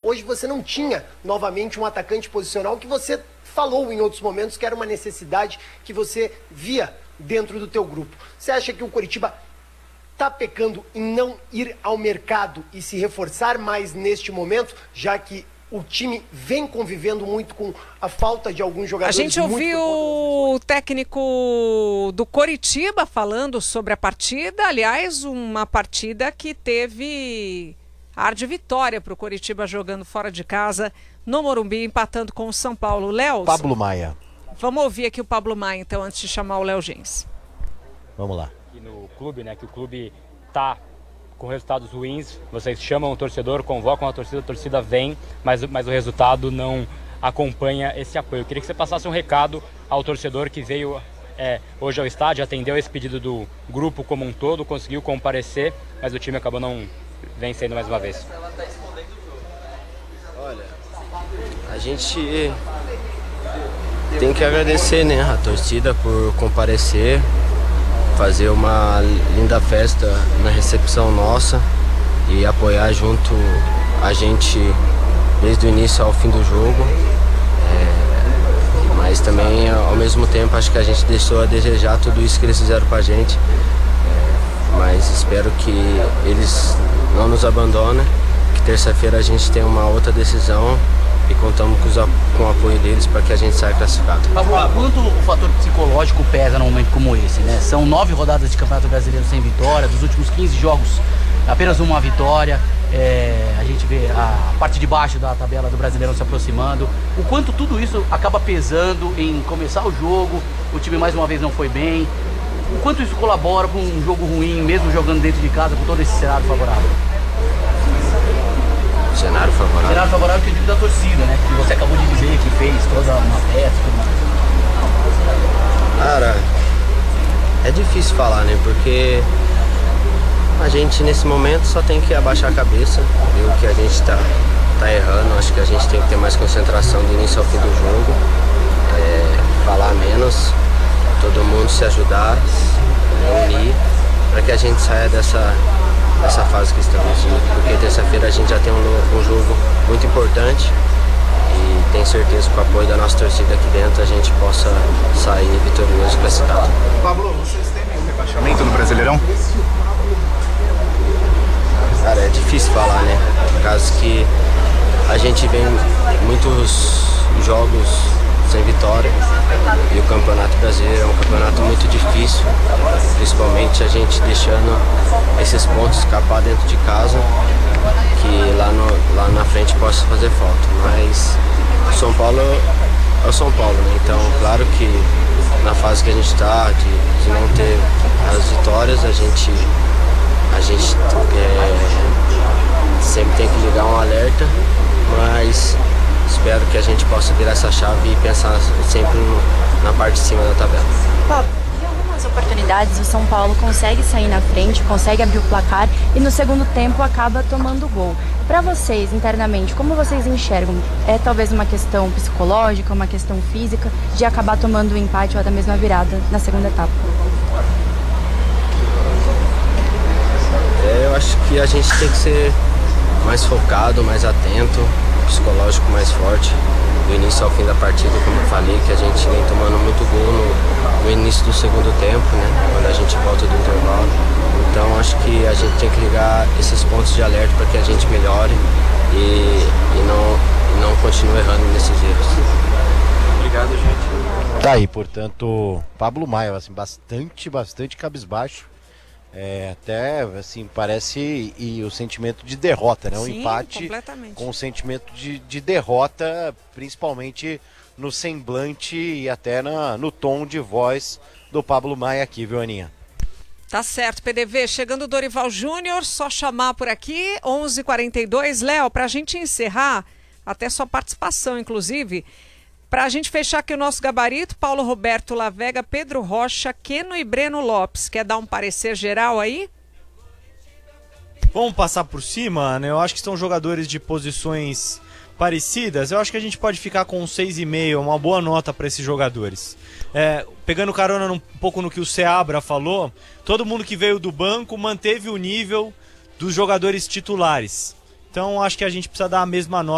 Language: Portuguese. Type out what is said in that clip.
Hoje você não tinha novamente um atacante posicional que você falou em outros momentos que era uma necessidade que você via dentro do teu grupo. Você acha que o Coritiba está pecando em não ir ao mercado e se reforçar mais neste momento, já que o time vem convivendo muito com a falta de alguns jogadores? A gente ouviu o técnico do Coritiba falando sobre a partida, aliás, uma partida que teve ar de vitória para o Coritiba jogando fora de casa no Morumbi, empatando com o São Paulo. Léo? Pablo Maia. Vamos ouvir aqui o Pablo Maia, então, antes de chamar o Léo Gens. Vamos lá. E no clube, né, que o clube tá com resultados ruins, vocês chamam o torcedor, convocam a torcida vem, mas o resultado não acompanha esse apoio. Eu queria que você passasse um recado ao torcedor que veio hoje ao estádio, atendeu esse pedido do grupo como um todo, conseguiu comparecer, mas o time acabou não vencendo mais uma vez. Olha, a gente tem que agradecer, né, a torcida por comparecer, fazer uma linda festa na recepção nossa e apoiar junto a gente desde o início ao fim do jogo. Mas também, ao mesmo tempo, acho que a gente deixou a desejar tudo isso que eles fizeram pra gente. Mas espero que eles não nos abandonem, que terça-feira a gente tenha uma outra decisão e contamos com o apoio deles para que a gente saia classificado. Quanto o fator psicológico pesa num momento como esse, né? São 9 rodadas de Campeonato Brasileiro sem vitória, dos últimos 15 jogos apenas uma vitória, a gente vê a parte de baixo da tabela do Brasileirão se aproximando. O quanto tudo isso acaba pesando em começar o jogo, o time mais uma vez não foi bem, o quanto isso colabora com um jogo ruim, mesmo jogando dentro de casa, com todo esse cenário favorável? Cenário favorável. Cenário favorável que eu digo da torcida, né? Que você acabou de dizer que fez toda uma festa. Cara, é difícil falar, né? Porque a gente nesse momento só tem que abaixar a cabeça, ver o que a gente tá errando. Acho que a gente tem que ter mais concentração do início ao fim do jogo, falar menos, todo mundo se ajudar, unir, para que a gente saia dessa fase que estamos, porque terça-feira a gente já tem um jogo muito importante e tenho certeza que com o apoio da nossa torcida aqui dentro a gente possa sair vitorioso e classificado. Pablo, vocês temem um rebaixamento no Brasileirão? Cara, é difícil falar, né? Por causa que a gente vem muitos jogos sem vitória e o Campeonato Brasileiro é um campeonato muito difícil, principalmente a gente deixando esses pontos escapar dentro de casa, que lá na frente possa fazer falta. Mas o São Paulo é o São Paulo, né? Então, claro que na fase que a gente está, de não ter as vitórias, a gente sempre tem que ligar um alerta, mas espero que a gente possa virar essa chave e pensar sempre na parte de cima da tabela. Em algumas oportunidades o São Paulo consegue sair na frente, consegue abrir o placar e no segundo tempo acaba tomando gol. Para vocês, internamente, como vocês enxergam? É talvez uma questão psicológica, uma questão física de acabar tomando o empate ou até mesmo a virada na segunda etapa? Eu acho que a gente tem que ser mais focado, mais atento, psicológico mais forte, do início ao fim da partida, como eu falei, que a gente vem tomando muito gol no início do segundo tempo, né, quando a gente volta do intervalo. Então acho que a gente tem que ligar esses pontos de alerta para que a gente melhore e não continue errando nesses erros. Obrigado, gente. Tá aí, portanto, Pablo Maia, assim, bastante cabisbaixo. Até, assim, parece o sentimento de derrota, né? Um Sim, empate completamente. com o sentimento de derrota, principalmente no semblante e até no tom de voz do Pablo Maia aqui, viu, Aninha? Tá certo, PDV. Chegando o Dorival Júnior, só chamar por aqui, 11h42. Léo, pra gente encerrar, até sua participação, inclusive, pra gente fechar aqui o nosso gabarito, Paulo Roberto Lavega, Pedro Rocha, Keno e Breno Lopes. Quer dar um parecer geral aí? Vamos passar por cima, né? Eu acho que são jogadores de posições parecidas. Eu acho que a gente pode ficar com um 6,5, uma boa nota para esses jogadores. Pegando carona um pouco no que o Seabra falou, todo mundo que veio do banco manteve o nível dos jogadores titulares. Então acho que a gente precisa dar a mesma nota